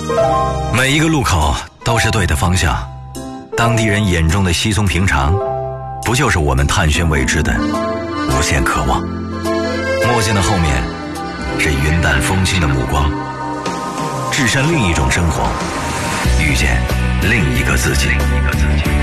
每一个路口都是对的方向，当地人眼中的稀松平常，不就是我们探寻未知的无限渴望？墨镜的后面是云淡风轻的目光，置身另一种生活，遇见另一个自己。